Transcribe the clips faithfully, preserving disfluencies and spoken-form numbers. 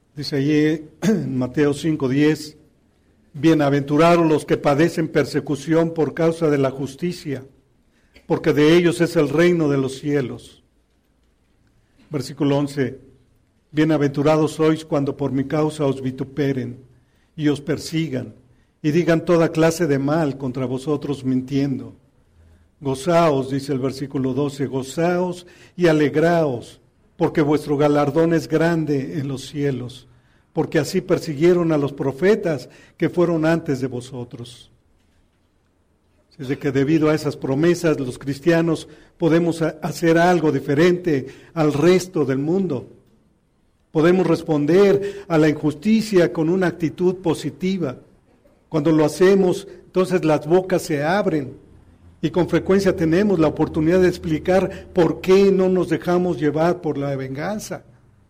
Dice allí en Mateo cinco diez, bienaventurados los que padecen persecución por causa de la justicia, porque de ellos es el reino de los cielos. Versículo once, bienaventurados sois cuando por mi causa os vituperen y os persigan y digan toda clase de mal contra vosotros mintiendo. Gozaos, dice el versículo doce, gozaos y alegraos, porque vuestro galardón es grande en los cielos, porque así persiguieron a los profetas que fueron antes de vosotros. Desde que debido a esas promesas los cristianos podemos hacer algo diferente al resto del mundo. Podemos responder a la injusticia con una actitud positiva. Cuando lo hacemos, entonces las bocas se abren y con frecuencia tenemos la oportunidad de explicar por qué no nos dejamos llevar por la venganza.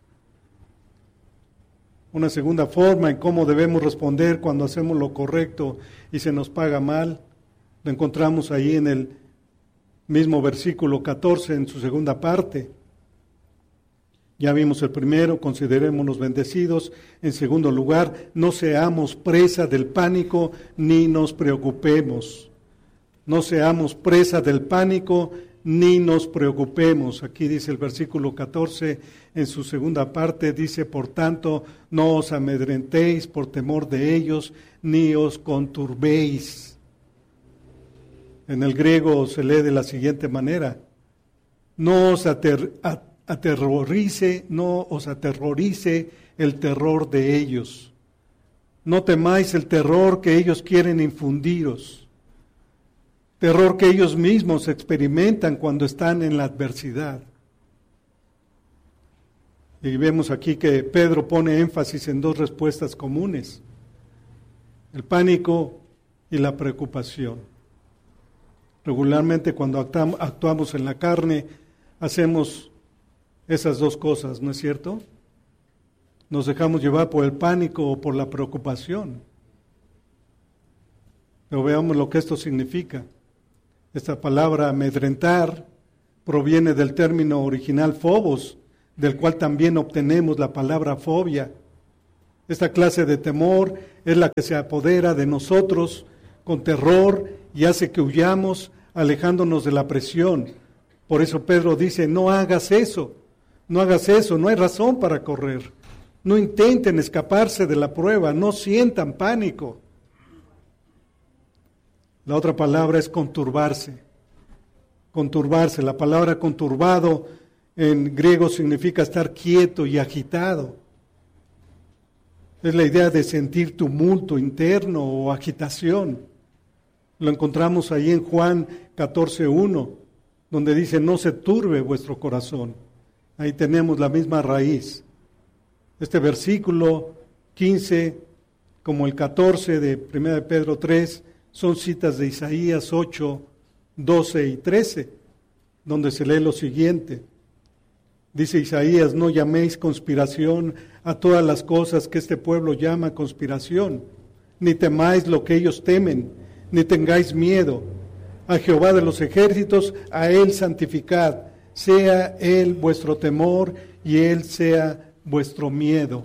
Una segunda forma en cómo debemos responder cuando hacemos lo correcto y se nos paga mal, lo encontramos ahí en el mismo versículo catorce, en su segunda parte. Ya vimos el primero, considerémonos bendecidos. En segundo lugar, no seamos presa del pánico ni nos preocupemos. No seamos presa del pánico ni nos preocupemos. Aquí dice el versículo catorce, en su segunda parte dice, por tanto, no os amedrentéis por temor de ellos, ni os conturbéis. En el griego se lee de la siguiente manera, no os ater, aterrorice, no os aterrorice el terror de ellos. No temáis el terror que ellos quieren infundiros. Terror que ellos mismos experimentan cuando están en la adversidad. Y vemos aquí que Pedro pone énfasis en dos respuestas comunes: el pánico y la preocupación. Regularmente cuando actuamos en la carne, hacemos esas dos cosas, ¿no es cierto? Nos dejamos llevar por el pánico o por la preocupación. Pero veamos lo que esto significa. Esta palabra amedrentar proviene del término original phobos, del cual también obtenemos la palabra fobia. Esta clase de temor es la que se apodera de nosotros con terror y hace que huyamos alejándonos de la presión. Por eso Pedro dice, no hagas eso, no hagas eso, no hay razón para correr. No intenten escaparse de la prueba, no sientan pánico. La otra palabra es conturbarse. Conturbarse, la palabra conturbado en griego significa estar quieto y agitado. Es la idea de sentir tumulto interno o agitación. Lo encontramos ahí en Juan catorce uno, donde dice, no se turbe vuestro corazón. Ahí tenemos la misma raíz. Este versículo quince, como el catorce de primera de Pedro tres, son citas de Isaías ocho, doce y trece, donde se lee lo siguiente. Dice Isaías, no llaméis conspiración a todas las cosas que este pueblo llama conspiración, ni temáis lo que ellos temen, ni tengáis miedo. A Jehová de los ejércitos, a Él santificad, sea Él vuestro temor y Él sea vuestro miedo.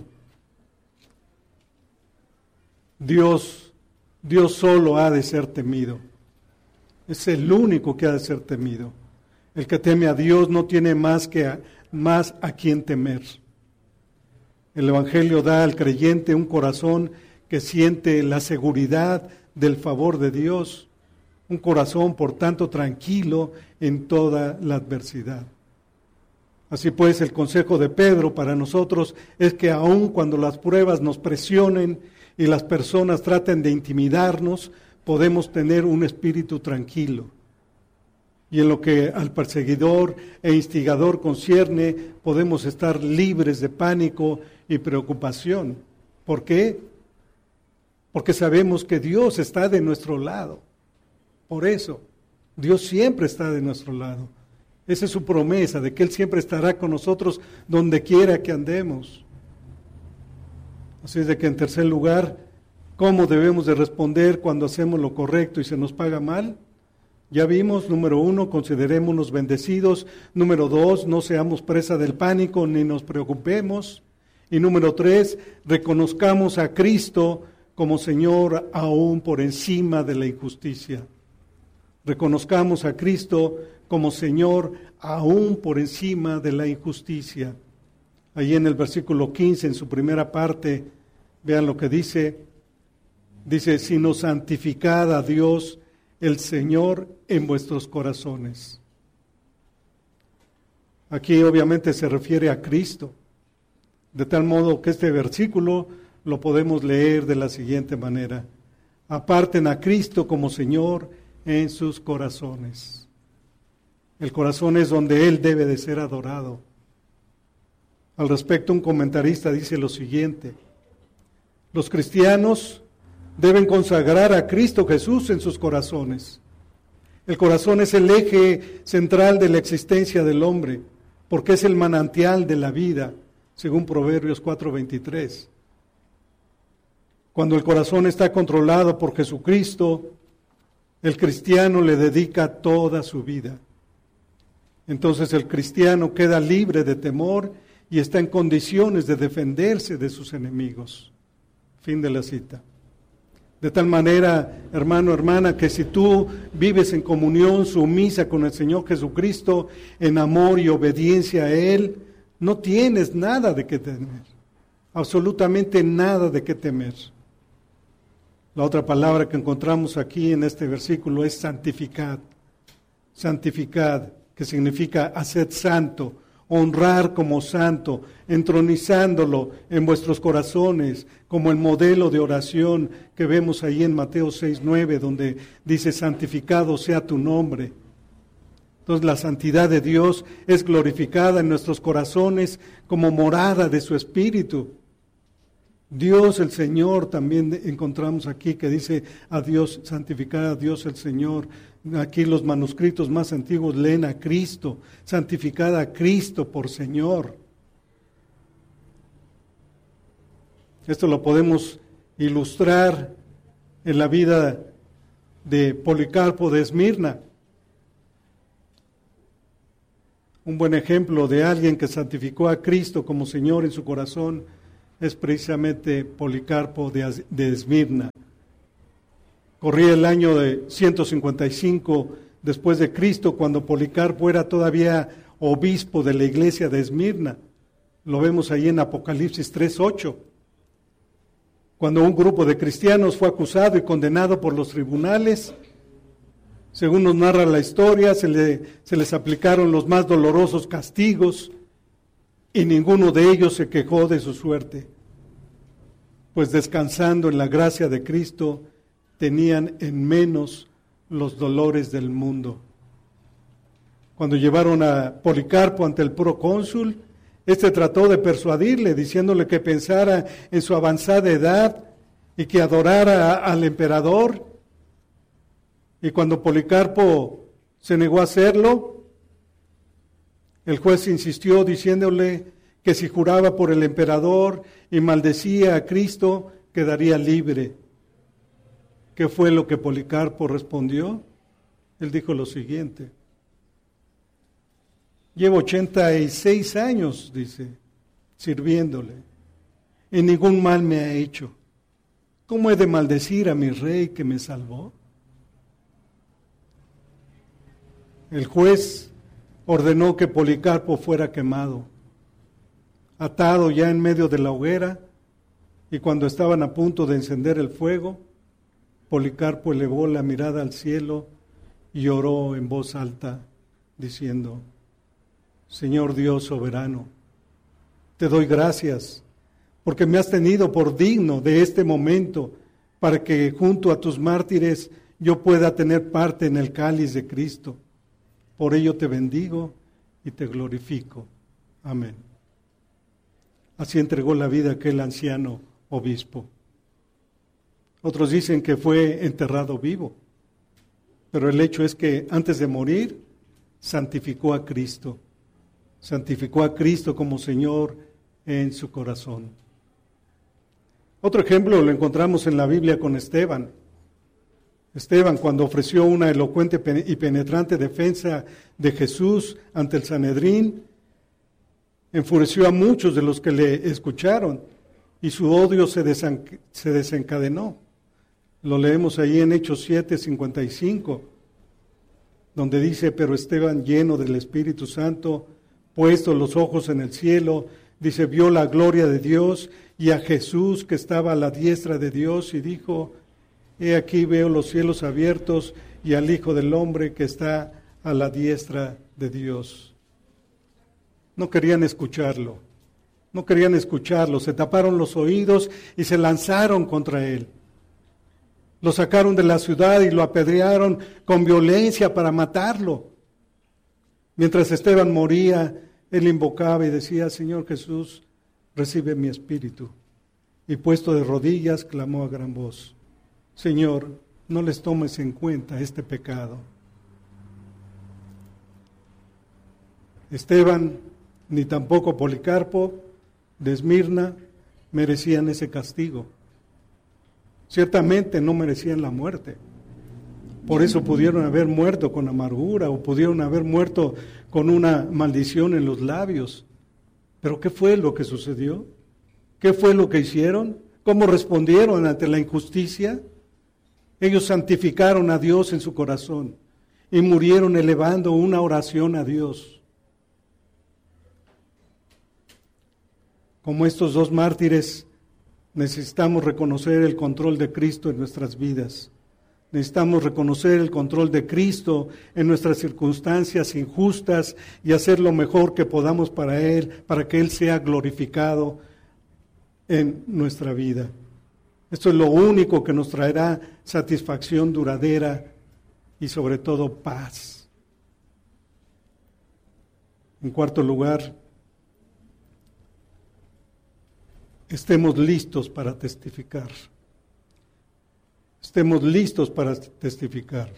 Dios, Dios solo ha de ser temido. Es el único que ha de ser temido. El que teme a Dios no tiene más que a, más a quien temer. El Evangelio da al creyente un corazón que siente la seguridad del favor de Dios, un corazón por tanto tranquilo en toda la adversidad. Así pues, el consejo de Pedro para nosotros es que aun cuando las pruebas nos presionen y las personas traten de intimidarnos, podemos tener un espíritu tranquilo. Y en lo que al perseguidor e instigador concierne, podemos estar libres de pánico y preocupación. ¿Por qué? Porque sabemos que Dios está de nuestro lado. Por eso, Dios siempre está de nuestro lado. Esa es su promesa, de que Él siempre estará con nosotros donde quiera que andemos. Así es de que en tercer lugar, ¿cómo debemos de responder cuando hacemos lo correcto y se nos paga mal? Ya vimos, número uno, considerémonos bendecidos. Número dos, no seamos presa del pánico ni nos preocupemos. Y número tres, reconozcamos a Cristo como Señor aún por encima de la injusticia. Reconozcamos a Cristo como Señor aún por encima de la injusticia. Ahí en el versículo quince, en su primera parte, vean lo que dice. Dice, sino santificad a Dios el Señor en vuestros corazones. Aquí obviamente se refiere a Cristo, de tal modo que este versículo lo podemos leer de la siguiente manera. Aparten a Cristo como Señor en sus corazones. El corazón es donde Él debe de ser adorado. Al respecto, un comentarista dice lo siguiente: los cristianos deben consagrar a Cristo Jesús en sus corazones. El corazón es el eje central de la existencia del hombre, porque es el manantial de la vida, según Proverbios cuatro veintitrés. Cuando el corazón está controlado por Jesucristo, el cristiano le dedica toda su vida. Entonces el cristiano queda libre de temor y está en condiciones de defenderse de sus enemigos. Fin de la cita. De tal manera, hermano, hermana, que si tú vives en comunión sumisa con el Señor Jesucristo, en amor y obediencia a Él, no tienes nada de qué temer, absolutamente nada de qué temer. La otra palabra que encontramos aquí en este versículo es santificad. Santificad, que significa hacer santo, honrar como santo, entronizándolo en vuestros corazones, como el modelo de oración que vemos ahí en Mateo seis nueve, donde dice, santificado sea tu nombre. Entonces la santidad de Dios es glorificada en nuestros corazones como morada de su Espíritu. Dios el Señor, también encontramos aquí que dice a Dios, santificar a Dios el Señor. Aquí los manuscritos más antiguos leen a Cristo, santificad a Cristo por Señor. Esto lo podemos ilustrar en la vida de Policarpo de Esmirna. Un buen ejemplo de alguien que santificó a Cristo como Señor en su corazón es precisamente Policarpo de, de Esmirna. Corría el año de ciento cincuenta y cinco después de Cristo, cuando Policarpo era todavía obispo de la iglesia de Esmirna. Lo vemos ahí en Apocalipsis tres ocho. Cuando un grupo de cristianos fue acusado y condenado por los tribunales, según nos narra la historia, se, le, se les aplicaron los más dolorosos castigos y ninguno de ellos se quejó de su suerte, pues descansando en la gracia de Cristo, tenían en menos los dolores del mundo. Cuando llevaron a Policarpo ante el procónsul, este trató de persuadirle, diciéndole que pensara en su avanzada edad y que adorara al emperador. Y cuando Policarpo se negó a hacerlo, el juez insistió diciéndole que si juraba por el emperador y maldecía a Cristo, quedaría libre. ¿Qué fue lo que Policarpo respondió? Él dijo lo siguiente: llevo ochenta y seis años, dice, sirviéndole, y ningún mal me ha hecho. ¿Cómo he de maldecir a mi rey que me salvó? El juez ordenó que Policarpo fuera quemado, atado ya en medio de la hoguera, y cuando estaban a punto de encender el fuego, Policarpo elevó la mirada al cielo y oró en voz alta, diciendo: Señor Dios soberano, te doy gracias, porque me has tenido por digno de este momento, para que junto a tus mártires yo pueda tener parte en el cáliz de Cristo. Por ello te bendigo y te glorifico. Amén. Así entregó la vida aquel anciano obispo. Otros dicen que fue enterrado vivo, pero el hecho es que antes de morir santificó a Cristo, santificó a Cristo como Señor en su corazón. Otro ejemplo lo encontramos en la Biblia con Esteban. Esteban, cuando ofreció una elocuente y penetrante defensa de Jesús ante el Sanedrín, enfureció a muchos de los que le escucharon y su odio se, desan- se desencadenó. Lo leemos ahí en Hechos siete, cincuenta y cinco, donde dice, pero Esteban, lleno del Espíritu Santo, puesto los ojos en el cielo, dice, vio la gloria de Dios y a Jesús que estaba a la diestra de Dios y dijo, he aquí veo los cielos abiertos y al Hijo del Hombre que está a la diestra de Dios. No querían escucharlo, no querían escucharlo, se taparon los oídos y se lanzaron contra él. Lo sacaron de la ciudad y lo apedrearon con violencia para matarlo. Mientras Esteban moría, él invocaba y decía, Señor Jesús, recibe mi espíritu. Y puesto de rodillas, clamó a gran voz, Señor, no les tomes en cuenta este pecado. Esteban, ni tampoco Policarpo de Esmirna merecían ese castigo. Ciertamente no merecían la muerte. Por eso pudieron haber muerto con amargura o pudieron haber muerto con una maldición en los labios. Pero ¿qué fue lo que sucedió? ¿Qué fue lo que hicieron? ¿Cómo respondieron ante la injusticia? Ellos santificaron a Dios en su corazón y murieron elevando una oración a Dios. Como estos dos mártires, necesitamos reconocer el control de Cristo en nuestras vidas. Necesitamos reconocer el control de Cristo en nuestras circunstancias injustas y hacer lo mejor que podamos para Él, para que Él sea glorificado en nuestra vida. Esto es lo único que nos traerá satisfacción duradera y sobre todo paz. En cuarto lugar, estemos listos para testificar. Estemos listos para testificar.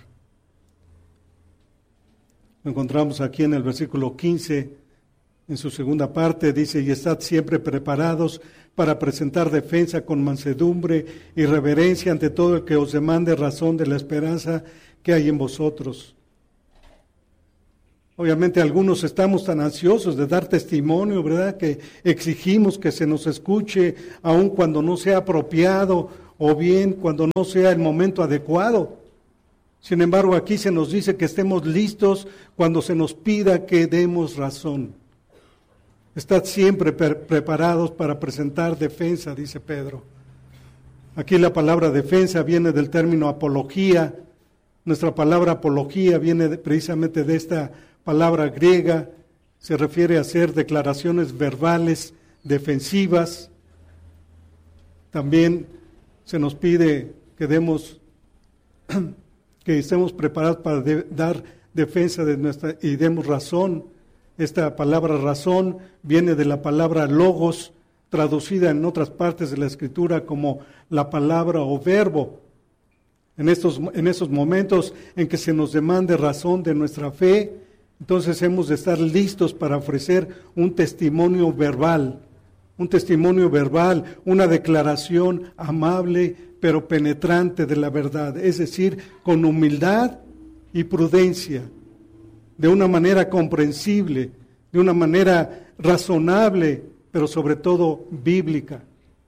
Lo encontramos aquí en el versículo quince, en su segunda parte, dice, y estad siempre preparados para presentar defensa con mansedumbre y reverencia ante todo el que os demande razón de la esperanza que hay en vosotros. Obviamente algunos estamos tan ansiosos de dar testimonio, ¿verdad?, que exigimos que se nos escuche, aun cuando no sea apropiado o bien cuando no sea el momento adecuado. Sin embargo, aquí se nos dice que estemos listos cuando se nos pida que demos razón. Estad siempre pre- preparados para presentar defensa, dice Pedro. Aquí la palabra defensa viene del término apología. Nuestra palabra apología viene de, precisamente de esta palabra griega, se refiere a hacer declaraciones verbales defensivas. También se nos pide que demos, que estemos preparados para de, dar defensa de nuestra y demos razón. Esta palabra razón viene de la palabra logos, traducida en otras partes de la Escritura como la palabra o verbo. En estos, en esos momentos en que se nos demande razón de nuestra fe, entonces hemos de estar listos para ofrecer un testimonio verbal, un testimonio verbal, una declaración amable pero penetrante de la verdad, es decir, con humildad y prudencia, de una manera comprensible, de una manera razonable, pero sobre todo bíblica.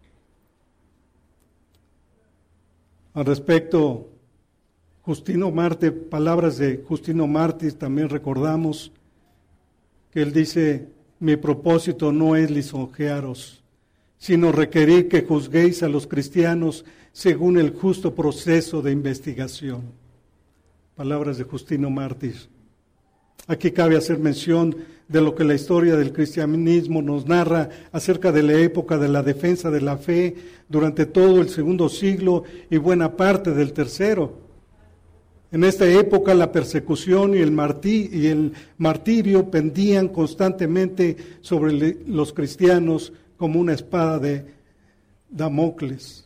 Al respecto, Justino Marte, palabras de Justino Mártir, también recordamos que él dice, mi propósito no es lisonjearos, sino requerir que juzguéis a los cristianos según el justo proceso de investigación. Palabras de Justino Mártir. Aquí cabe hacer mención de lo que la historia del cristianismo nos narra acerca de la época de la defensa de la fe durante todo el segundo siglo y buena parte del tercero. En esta época la persecución y el, martí, y el martirio pendían constantemente sobre le, los cristianos como una espada de Damocles.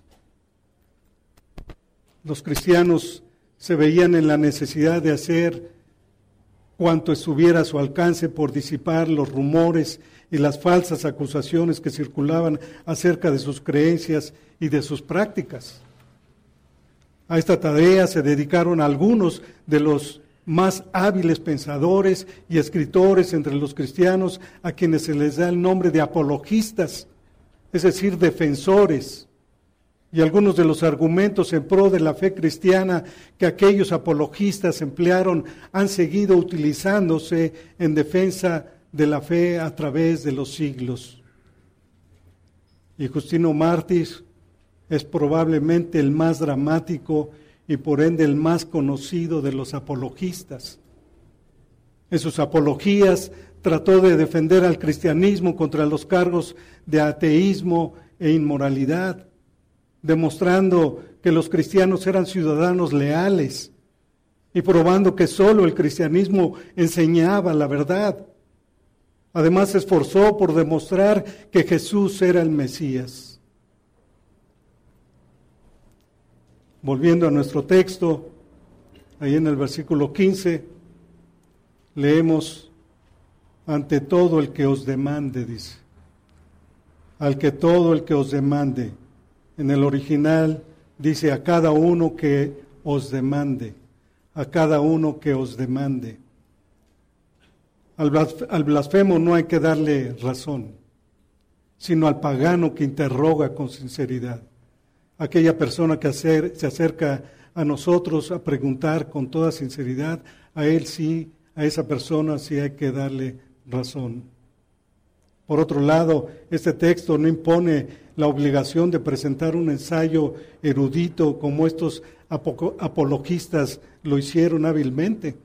Los cristianos se veían en la necesidad de hacer cuanto estuviera a su alcance por disipar los rumores y las falsas acusaciones que circulaban acerca de sus creencias y de sus prácticas. A esta tarea se dedicaron algunos de los más hábiles pensadores y escritores entre los cristianos, a quienes se les da el nombre de apologistas, es decir, defensores. Y algunos de los argumentos en pro de la fe cristiana que aquellos apologistas emplearon han seguido utilizándose en defensa de la fe a través de los siglos. Y Justino Mártir es probablemente el más dramático y por ende el más conocido de los apologistas. En sus apologías trató de defender al cristianismo contra los cargos de ateísmo e inmoralidad, demostrando que los cristianos eran ciudadanos leales y probando que solo el cristianismo enseñaba la verdad. Además se esforzó por demostrar que Jesús era el Mesías. Volviendo a nuestro texto, ahí en el versículo quince, leemos: ante todo el que os demande, dice. Al que todo el que os demande. En el original dice: a cada uno que os demande. A cada uno que os demande. Al blasfemo no hay que darle razón, sino al pagano que interroga con sinceridad. Aquella persona que se acerca a nosotros a preguntar con toda sinceridad, a él sí, a esa persona sí hay que darle razón. Por otro lado, este texto no impone la obligación de presentar un ensayo erudito como estos apologistas lo hicieron hábilmente.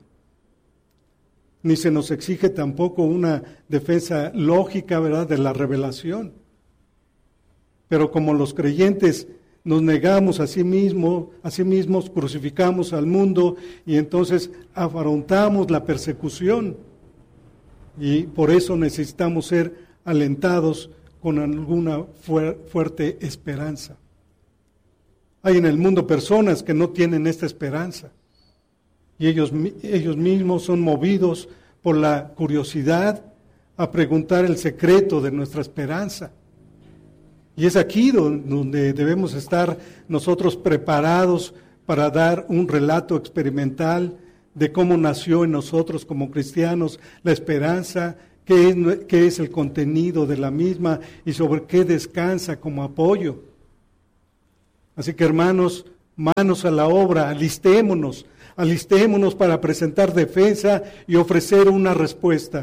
Ni se nos exige tampoco una defensa lógica, ¿verdad?, de la revelación. Pero como los creyentes nos negamos a sí mismos, a sí mismos crucificamos al mundo y entonces afrontamos la persecución. Y por eso necesitamos ser alentados con alguna fuerte esperanza. Hay en el mundo personas que no tienen esta esperanza. Y ellos, ellos mismos son movidos por la curiosidad a preguntar el secreto de nuestra esperanza. Y es aquí donde debemos estar nosotros preparados para dar un relato experimental de cómo nació en nosotros como cristianos la esperanza, qué es, qué es el contenido de la misma y sobre qué descansa como apoyo. Así que, hermanos, manos a la obra, alistémonos, alistémonos para presentar defensa y ofrecer una respuesta.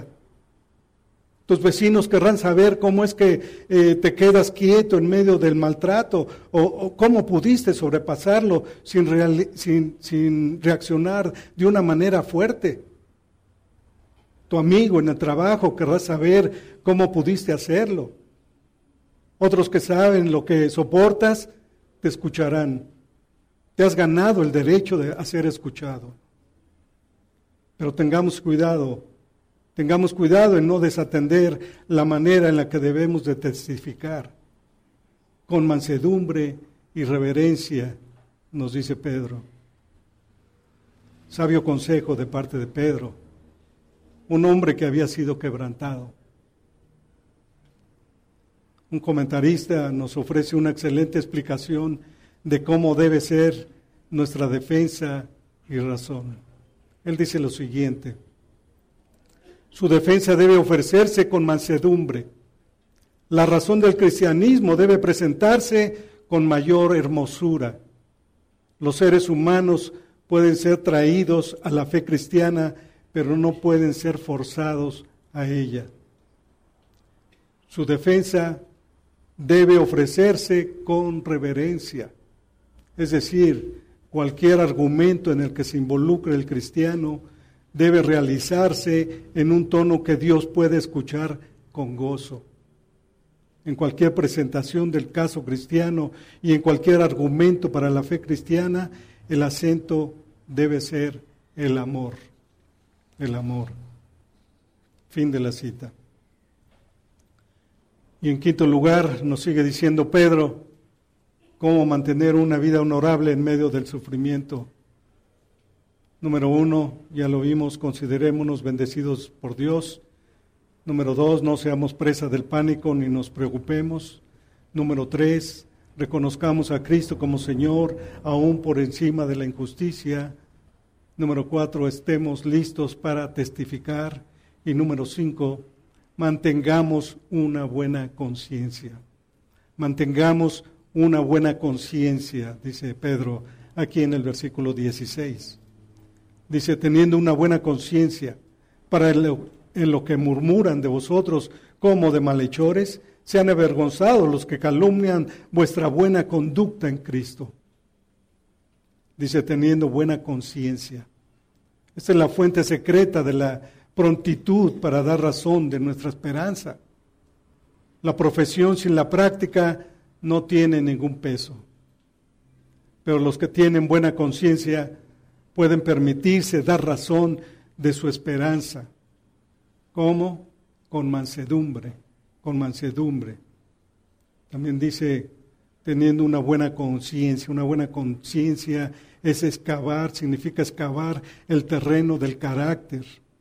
Tus vecinos querrán saber cómo es que eh, te quedas quieto en medio del maltrato o, o cómo pudiste sobrepasarlo sin, real, sin, sin reaccionar de una manera fuerte. Tu amigo en el trabajo querrá saber cómo pudiste hacerlo. Otros que saben lo que soportas te escucharán. Te has ganado el derecho de ser escuchado. Pero tengamos cuidado, tengamos cuidado en no desatender la manera en la que debemos de testificar. Con mansedumbre y reverencia, nos dice Pedro. Sabio consejo de parte de Pedro, un hombre que había sido quebrantado. Un comentarista nos ofrece una excelente explicación de cómo debe ser nuestra defensa y razón. Él dice lo siguiente: su defensa debe ofrecerse con mansedumbre. La razón del cristianismo debe presentarse con mayor hermosura. Los seres humanos pueden ser traídos a la fe cristiana, pero no pueden ser forzados a ella. Su defensa debe ofrecerse con reverencia. Es decir, cualquier argumento en el que se involucre el cristiano debe realizarse en un tono que Dios puede escuchar con gozo. En cualquier presentación del caso cristiano y en cualquier argumento para la fe cristiana, el acento debe ser el amor. El amor. Fin de la cita. Y en quinto lugar, nos sigue diciendo Pedro, cómo mantener una vida honorable en medio del sufrimiento. Número uno, ya lo vimos, considerémonos bendecidos por Dios. Número dos, no seamos presa del pánico ni nos preocupemos. Número tres, reconozcamos a Cristo como Señor, aún por encima de la injusticia. Número cuatro, estemos listos para testificar. Y número cinco, mantengamos una buena conciencia. Mantengamos una buena conciencia, dice Pedro aquí en el versículo dieciséis. Dice, teniendo una buena conciencia, para el, en lo que murmuran de vosotros como de malhechores, sean avergonzados los que calumnian vuestra buena conducta en Cristo. Dice, teniendo buena conciencia. Esta es la fuente secreta de la prontitud para dar razón de nuestra esperanza. La profesión sin la práctica no tiene ningún peso. Pero los que tienen buena conciencia pueden permitirse dar razón de su esperanza. ¿Cómo? Con mansedumbre, con mansedumbre. También dice, teniendo una buena conciencia. Una buena conciencia es excavar, significa excavar el terreno del carácter.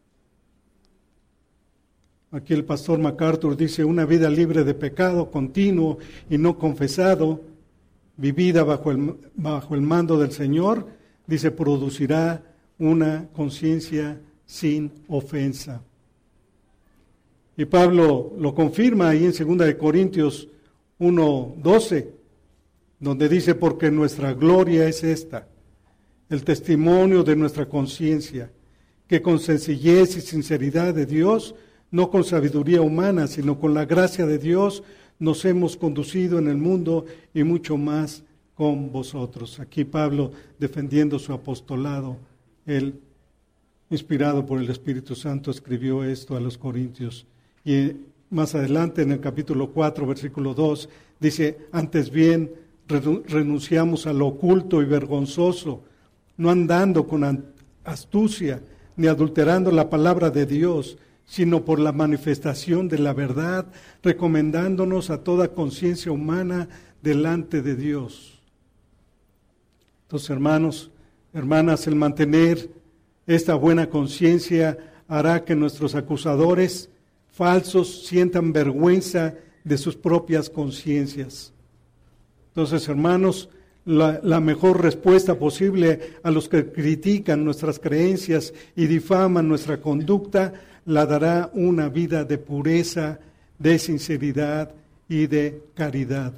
Aquí el pastor MacArthur dice, una vida libre de pecado continuo y no confesado, vivida bajo el, bajo el mando del Señor, dice, producirá una conciencia sin ofensa. Y Pablo lo confirma ahí en segunda de Corintios uno doce, donde dice, porque nuestra gloria es esta, el testimonio de nuestra conciencia, que con sencillez y sinceridad de Dios, no con sabiduría humana, sino con la gracia de Dios, nos hemos conducido en el mundo y mucho más con vosotros. Aquí Pablo defendiendo su apostolado, él, inspirado por el Espíritu Santo, escribió esto a los Corintios. Y más adelante en el capítulo cuatro, versículo dos, dice, antes bien renunciamos a lo oculto y vergonzoso, no andando con astucia, ni adulterando la palabra de Dios, sino por la manifestación de la verdad, recomendándonos a toda conciencia humana delante de Dios. Entonces, hermanos, hermanas, el mantener esta buena conciencia hará que nuestros acusadores falsos sientan vergüenza de sus propias conciencias. Entonces, hermanos, la, la mejor respuesta posible a los que critican nuestras creencias y difaman nuestra conducta la dará una vida de pureza, de sinceridad y de caridad.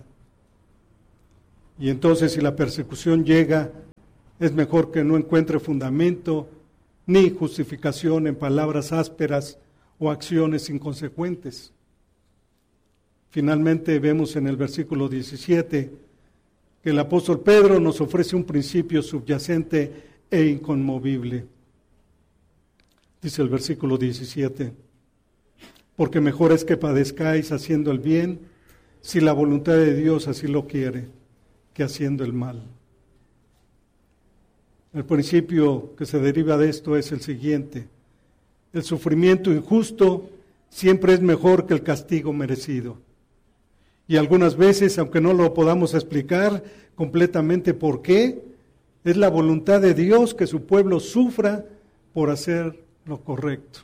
Y entonces, si la persecución llega, es mejor que no encuentre fundamento ni justificación en palabras ásperas o acciones inconsecuentes. Finalmente vemos en el versículo diecisiete que el apóstol Pedro nos ofrece un principio subyacente e inconmovible. Dice el versículo diecisiete, porque mejor es que padezcáis haciendo el bien, si la voluntad de Dios así lo quiere, que haciendo el mal. El principio que se deriva de esto es el siguiente: el sufrimiento injusto siempre es mejor que el castigo merecido. Y algunas veces, aunque no lo podamos explicar completamente por qué, es la voluntad de Dios que su pueblo sufra por hacer lo correcto.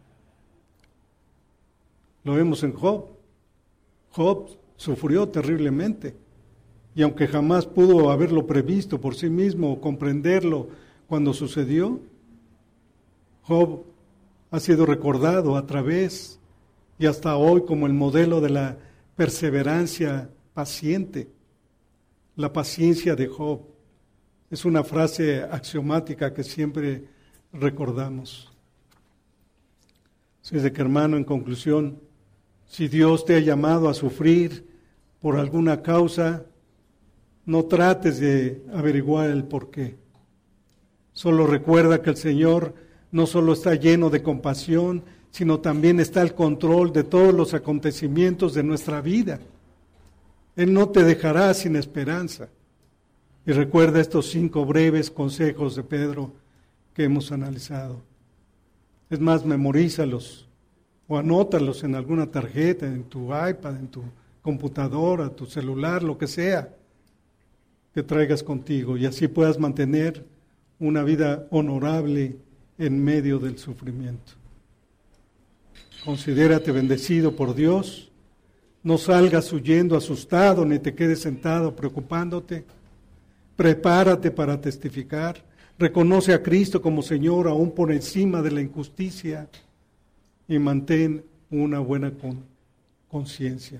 Lo vemos en Job. Job sufrió terriblemente. Y aunque jamás pudo haberlo previsto por sí mismo o comprenderlo cuando sucedió, Job ha sido recordado a través y hasta hoy como el modelo de la perseverancia paciente. La paciencia de Job es una frase axiomática que siempre recordamos. Así es de que, hermano, en conclusión, si Dios te ha llamado a sufrir por alguna causa, no trates de averiguar el por qué. Solo recuerda que el Señor no solo está lleno de compasión, sino también está al control de todos los acontecimientos de nuestra vida. Él no te dejará sin esperanza. Y recuerda estos cinco breves consejos de Pedro que hemos analizado. Es más, memorízalos o anótalos en alguna tarjeta, en tu iPad, en tu computadora, tu celular, lo que sea que traigas contigo, y así puedas mantener una vida honorable en medio del sufrimiento. Considérate bendecido por Dios. No salgas huyendo asustado, ni te quedes sentado preocupándote. Prepárate para testificar. Reconoce a Cristo como Señor aún por encima de la injusticia y mantén una buena con, conciencia.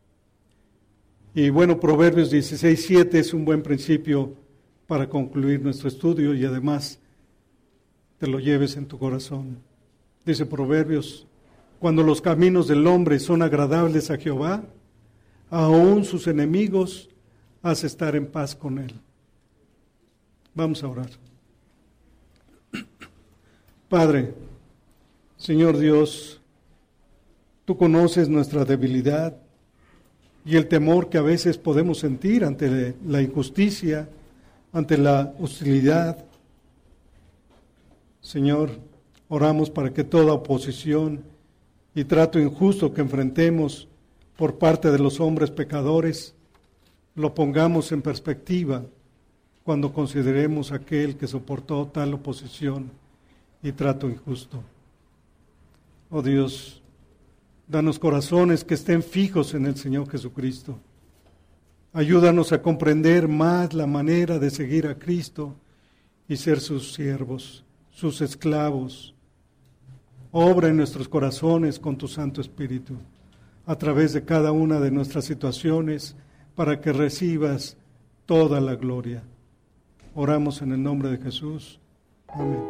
Y bueno, Proverbios dieciséis siete es un buen principio para concluir nuestro estudio y además te lo lleves en tu corazón. Dice Proverbios, cuando los caminos del hombre son agradables a Jehová, aún sus enemigos hace estar en paz con él. Vamos a orar. Padre, Señor Dios, tú conoces nuestra debilidad y el temor que a veces podemos sentir ante la injusticia, ante la hostilidad. Señor, oramos para que toda oposición y trato injusto que enfrentemos por parte de los hombres pecadores, lo pongamos en perspectiva cuando consideremos aquel que soportó tal oposición y trato injusto. Oh Dios, danos corazones que estén fijos en el Señor Jesucristo. Ayúdanos a comprender más la manera de seguir a Cristo y ser sus siervos, sus esclavos. Obra en nuestros corazones con tu Santo Espíritu, a través de cada una de nuestras situaciones, para que recibas toda la gloria. Oramos en el nombre de Jesús. Amén.